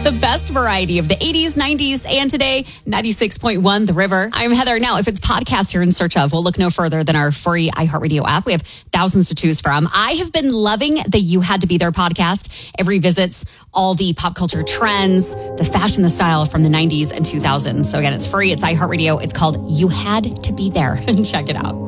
The best variety of the 80s, 90s, and today, 96.1 The River. I'm Heather. Now, if it's podcasts you're in search of, we'll look no further than our free iHeartRadio app. We have thousands to choose from. I have been loving the You Had to Be There podcast. It revisits all the pop culture trends, the fashion, the style from the 90s and 2000s. So again, it's free. It's iHeartRadio. It's called You Had to Be There. Check it out.